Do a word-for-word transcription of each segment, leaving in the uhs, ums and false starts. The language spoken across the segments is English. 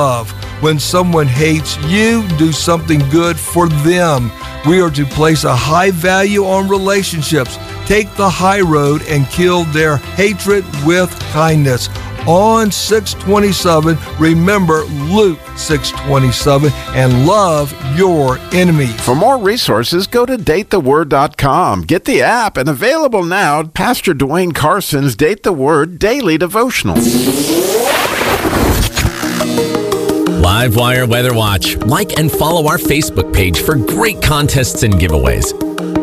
love. When someone hates you, do something good for them. We are to place a high value on relationships. Take the high road and kill their hatred with kindness. On six twenty-seven, remember Luke six twenty-seven and love your enemies. For more resources, go to date the word dot com. Get the app, and available now, Pastor Dwayne Carson's Date the Word Daily Devotional. Livewire Weather Watch. Like and follow our Facebook page for great contests and giveaways.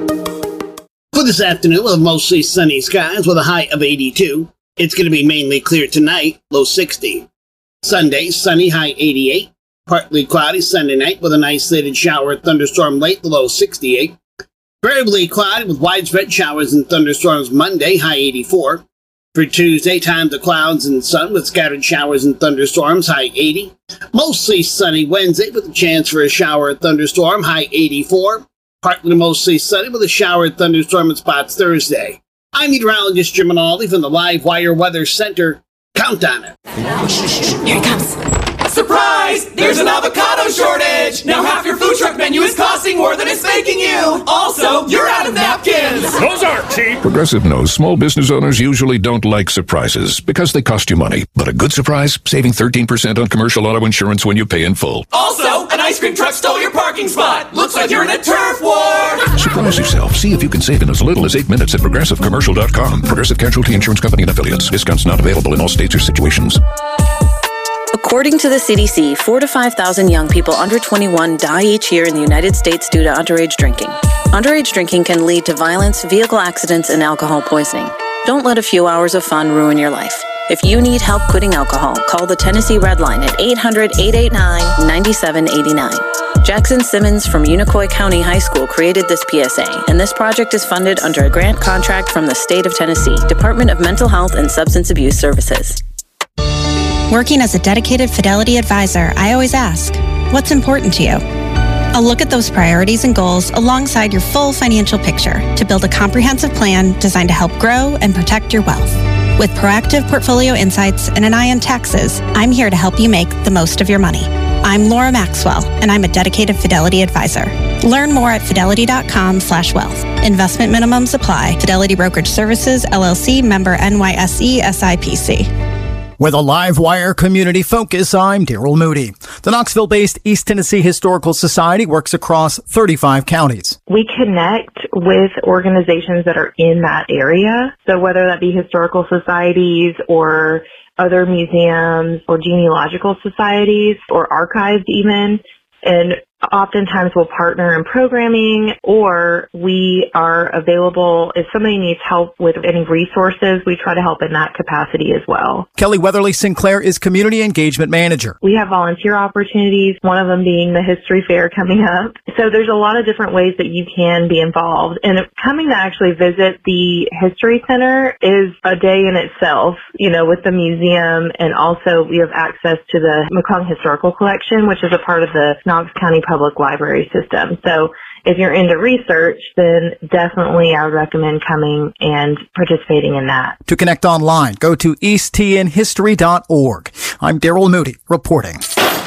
For this afternoon, we'll have mostly sunny skies with a high of eighty-two. It's going to be mainly clear tonight, low sixty. Sunday, sunny, high eighty-eight. Partly cloudy Sunday night with an isolated shower or thunderstorm late, the low sixty-eight. Variably cloudy with widespread showers and thunderstorms Monday, high eighty-four. For Tuesday, times of clouds and sun with scattered showers and thunderstorms, high eighty. Mostly sunny Wednesday with a chance for a shower or thunderstorm, high eighty-four. Partly to mostly sunny with a shower or thunderstorm in spots Thursday. I'm meteorologist Jim Minaldi from the Live Wire Weather Center. Count on it. Here it comes. Surprise! There's an avocado shortage! Now half your food truck menu is costing more than it's making you! Also, you're out of napkins! Those aren't cheap! Progressive knows small business owners usually don't like surprises because they cost you money. But a good surprise? Saving thirteen percent on commercial auto insurance when you pay in full. Also, an ice cream truck stole your parking spot! Looks like you're in a turf war! Surprise yourself. See if you can save in as little as eight minutes at progressive commercial dot com. Progressive Casualty Insurance Company and Affiliates. Discounts not available in all states or situations. According to the C D C, four to five thousand young people under twenty-one die each year in the United States due to underage drinking. Underage drinking can lead to violence, vehicle accidents, and alcohol poisoning. Don't let a few hours of fun ruin your life. If you need help quitting alcohol, call the Tennessee Red Line at eight hundred, eight eight nine, nine seven eight nine. Jackson Simmons from Unicoi County High School created this P S A, and this project is funded under a grant contract from the state of Tennessee, Department of Mental Health and Substance Abuse Services. Working as a dedicated Fidelity advisor, I always ask, what's important to you? I'll look at those priorities and goals alongside your full financial picture to build a comprehensive plan designed to help grow and protect your wealth. With proactive portfolio insights and an eye on taxes, I'm here to help you make the most of your money. I'm Laura Maxwell, and I'm a dedicated Fidelity advisor. Learn more at fidelity.com slash wealth. Investment minimums apply. Fidelity Brokerage Services, L L C, member N Y S E, S I P C. With a live wire community focus, I'm Daryl Moody. The Knoxville-based East Tennessee Historical Society works across thirty-five counties. We connect with organizations that are in that area. So whether that be historical societies or other museums or genealogical societies or archives even, and oftentimes we'll partner in programming, or we are available if somebody needs help with any resources. We try to help in that capacity as well. Kelly Weatherly Sinclair is Community Engagement Manager. We have volunteer opportunities, one of them being the History Fair coming up. So there's a lot of different ways that you can be involved. And coming to actually visit the History Center is a day in itself, you know, with the museum, and also we have access to the McClung Historical Collection, which is a part of the Knox County Public Library System. So if you're into research, then definitely I would recommend coming and participating in that. To connect online, go to east t n history dot org. I'm Daryl Moody reporting.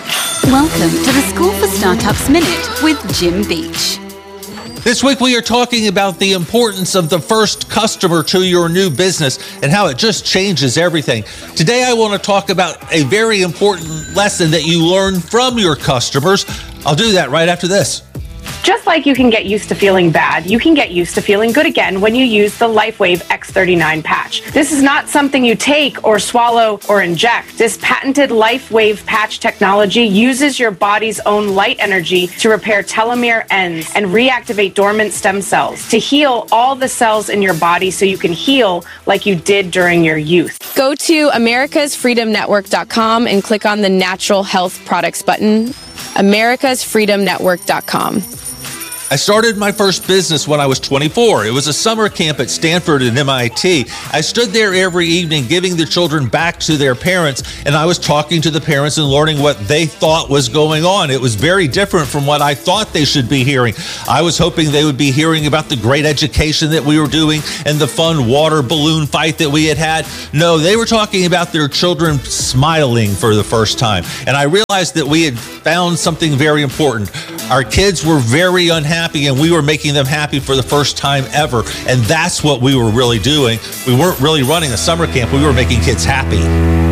Welcome to the School for Startups Minute with Jim Beach. This week we are talking about the importance of the first customer to your new business and how it just changes everything. Today I want to talk about a very important lesson that you learn from your customers. I'll do that right after this. Just like you can get used to feeling bad, you can get used to feeling good again when you use the LifeWave X thirty-nine patch. This is not something you take or swallow or inject. This patented LifeWave patch technology uses your body's own light energy to repair telomere ends and reactivate dormant stem cells to heal all the cells in your body so you can heal like you did during your youth. Go to americas freedom network dot com and click on the Natural Health Products button. americas freedom network dot com. I started my first business when I was twenty-four. It was a summer camp at Stanford and M I T. I stood there every evening giving the children back to their parents, and I was talking to the parents and learning what they thought was going on. It was very different from what I thought they should be hearing. I was hoping they would be hearing about the great education that we were doing and the fun water balloon fight that we had had. No, they were talking about their children smiling for the first time. And I realized that we had found something very important. Our kids were very unhappy, and we were making them happy for the first time ever. And that's what we were really doing. We weren't really running a summer camp. We were making kids happy.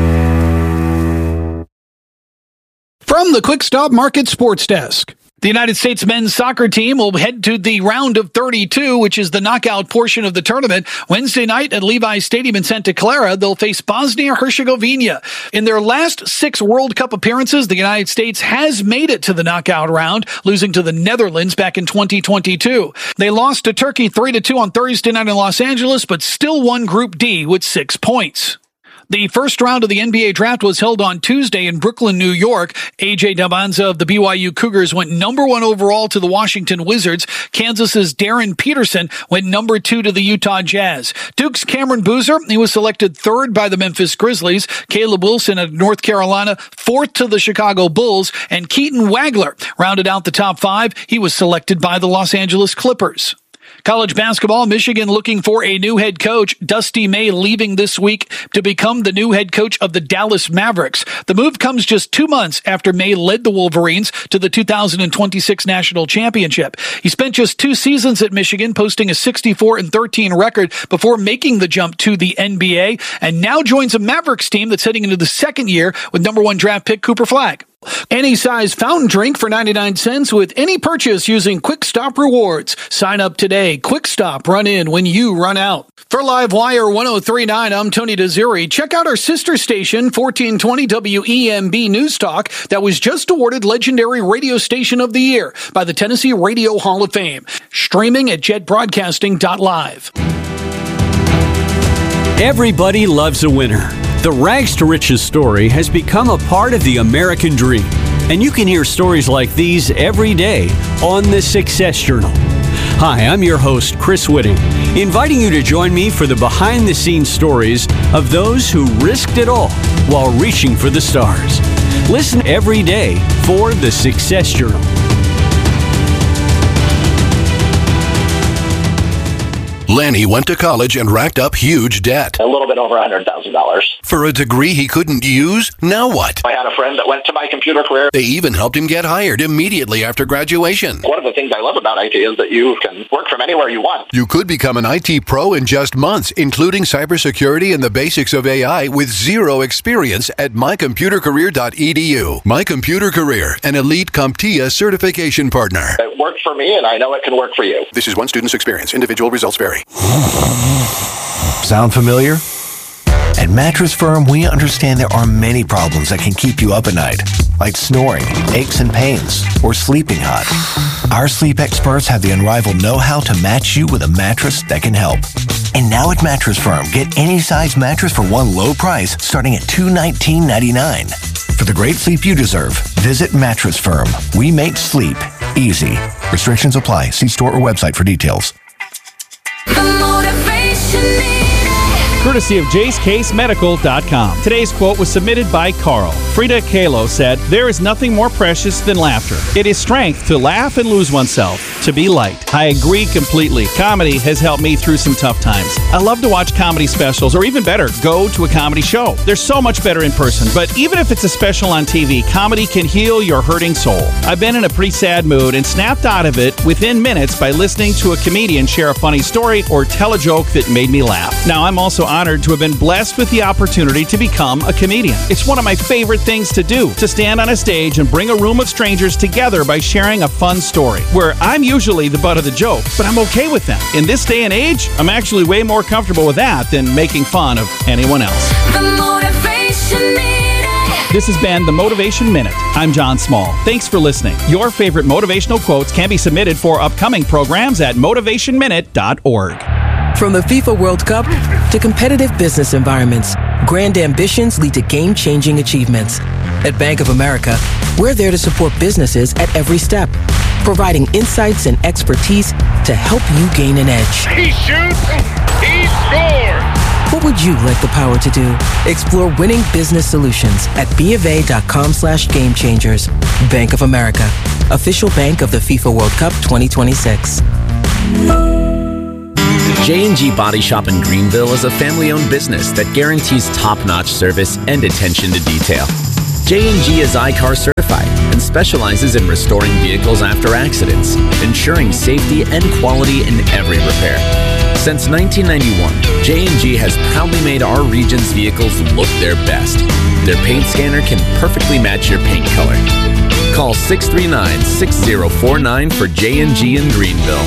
From the Quick Stop Market Sports Desk. The United States men's soccer team will head to the round of thirty-two, which is the knockout portion of the tournament. Wednesday night at Levi's Stadium in Santa Clara, they'll face Bosnia-Herzegovina. In their last six World Cup appearances, the United States has made it to the knockout round, losing to the Netherlands back in twenty twenty-two. They lost to Turkey three to two on Thursday night in Los Angeles, but still won Group D with six points. The first round of the N B A draft was held on Tuesday in Brooklyn, New York. A J Dabanza of the B Y U Cougars went number one overall to the Washington Wizards. Kansas's Darren Peterson went number two to the Utah Jazz. Duke's Cameron Boozer, he was selected third by the Memphis Grizzlies. Caleb Wilson of North Carolina, fourth to the Chicago Bulls. And Keaton Wagler rounded out the top five. He was selected by the Los Angeles Clippers. College basketball, Michigan looking for a new head coach. Dusty May leaving this week to become the new head coach of the Dallas Mavericks. The move comes just two months after May led the Wolverines to the two thousand twenty-six National Championship. He spent just two seasons at Michigan, posting a sixty-four and thirteen record before making the jump to the N B A, and now joins a Mavericks team that's heading into the second year with number one draft pick Cooper Flagg. Any size fountain drink for ninety-nine cents with any purchase using Quick Stop Rewards. Sign up today. Quick Stop, run in when you run out. For Livewire one oh three point nine, I'm Tony Desiri. Check out our sister station, fourteen twenty W E M B News Talk, that was just awarded Legendary Radio Station of the Year by the Tennessee Radio Hall of Fame. Streaming at jet broadcasting dot live. Everybody loves a winner. The Rags to Riches story has become a part of the American dream, and you can hear stories like these every day on the Success Journal. Hi, I'm your host, Chris Whitting, inviting you to join me for the behind-the-scenes stories of those who risked it all while reaching for the stars. Listen every day for the Success Journal. Lanny went to college and racked up huge debt. A little bit over one hundred thousand dollars. For a degree he couldn't use? Now what? I had a friend that went to My Computer Career. They even helped him get hired immediately after graduation. One of the things I love about I T is that you can work from anywhere you want. You could become an I T pro in just months, including cybersecurity and the basics of A I with zero experience at my computer career dot e d u. My Computer Career, an elite CompTIA certification partner. It worked for me, and I know it can work for you. This is one student's experience. Individual results vary. Sound familiar? At Mattress Firm, we understand there are many problems that can keep you up at night, like snoring, aches and pains, or sleeping hot. Our sleep experts have the unrivaled know-how to match you with a mattress that can help. And now at Mattress Firm, get any size mattress for one low price starting at two hundred nineteen ninety-nine dollars. For the great sleep you deserve, visit Mattress Firm. We make sleep easy. Restrictions apply. See store or website for details. Courtesy of Jace Case Medical dot com. Today's quote was submitted by Carl. Frida Kahlo said, "There is nothing more precious than laughter. It is strength to laugh and lose oneself, to be light." I agree completely. Comedy has helped me through some tough times. I love to watch comedy specials, or even better, go to a comedy show. They're so much better in person, but even if it's a special on T V, comedy can heal your hurting soul. I've been in a pretty sad mood and snapped out of it within minutes by listening to a comedian share a funny story or tell a joke that made me laugh. Now, I'm also honored to have been blessed with the opportunity to become a comedian. It's one of my favorite things to do, to stand on a stage and bring a room of strangers together by sharing a fun story, where I'm usually the butt of the joke, but I'm okay with them. In this day and age, I'm actually way more comfortable with that than making fun of anyone else. The Motivation Minute. This has been the Motivation Minute. I'm John Small. Thanks for listening. Your favorite motivational quotes can be submitted for upcoming programs at motivation minute dot org. From the FIFA World Cup to competitive business environments, Grand ambitions lead to game-changing achievements. At Bank of America, we're there to support businesses at every step, providing insights and expertise to help you gain an edge. He shoots, he scores! What would you like the power to do? Explore winning business solutions at BofA.com slash game changers. Bank of America, official bank of the FIFA World Cup twenty twenty-six. J and G Body Shop in Greenville is a family-owned business that guarantees top-notch service and attention to detail. J and G is I C A R certified and specializes in restoring vehicles after accidents, ensuring safety and quality in every repair. Since nineteen ninety-one, J and G has proudly made our region's vehicles look their best. Their paint scanner can perfectly match your paint color. Call six three nine, six zero four nine for J and G in Greenville.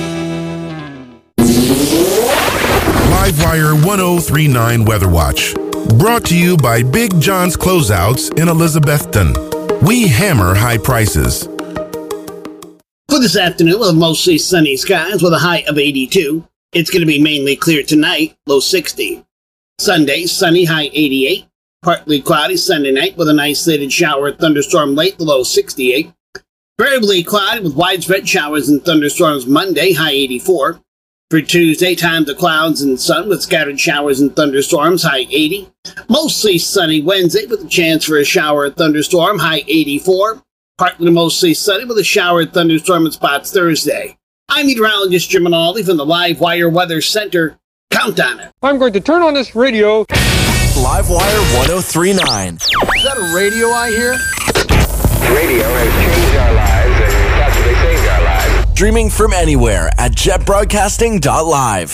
Livewire ten thirty-nine Weather Watch. Brought to you by Big John's Closeouts in Elizabethton. We hammer high prices. For this afternoon, we'll have mostly sunny skies with a high of eighty-two. It's going to be mainly clear tonight, low sixty. Sunday, sunny, high eighty-eight. Partly cloudy Sunday night with an isolated shower or thunderstorm late, the low sixty-eight. Variably cloudy with widespread showers and thunderstorms Monday, high eighty-four. For Tuesday, times of clouds and sun with scattered showers and thunderstorms, high eighty. Mostly sunny Wednesday with a chance for a shower or thunderstorm, high eighty-four. Partly to mostly sunny with a shower or thunderstorm in spots Thursday. I'm meteorologist Jim Minaldi from the Live Wire Weather Center. Count on it. I'm going to turn on this radio. Livewire ten thirty-nine. Is that a radio I hear? Radio has changed our lives and possibly saved our lives. Streaming from anywhere at jet broadcasting dot live.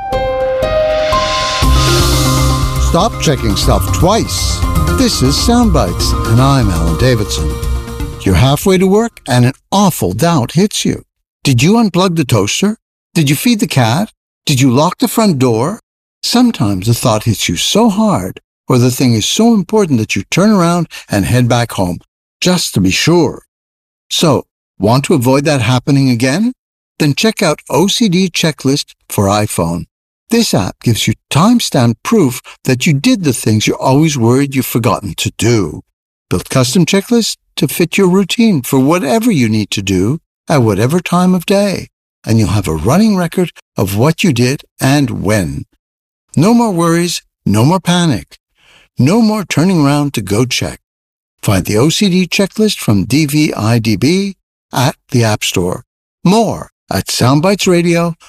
Stop checking stuff twice. This is Soundbites, and I'm Alan Davidson. You're halfway to work, and an awful doubt hits you. Did you unplug the toaster? Did you feed the cat? Did you lock the front door? Sometimes the thought hits you so hard, or the thing is so important that you turn around and head back home, just to be sure. So, want to avoid that happening again? Then check out O C D Checklist for iPhone. This app gives you time-stamped proof that you did the things you're always worried you've forgotten to do. Build custom checklists to fit your routine for whatever you need to do at whatever time of day, and you'll have a running record of what you did and when. No more worries, no more panic, no more turning around to go check. Find the O C D Checklist from D V I D B at the App Store. More at soundbitesradio